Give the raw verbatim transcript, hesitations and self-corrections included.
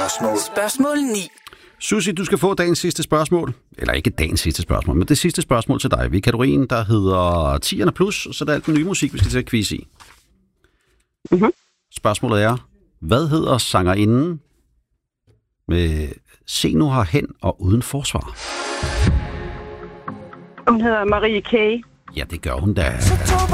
Spørgsmål. Spørgsmål ni. Susie, du skal få dagens sidste spørgsmål. Eller ikke dagens sidste spørgsmål, men det sidste spørgsmål til dig. Vi er i kategorien, der hedder tierne plus, så det er alt den nye musik, vi skal til at quiz i. Mm-hmm. Spørgsmålet er, hvad hedder sangerinden med Se nu herhen og uden forsvar? Hun hedder Marie K. Ja, det gør hun da.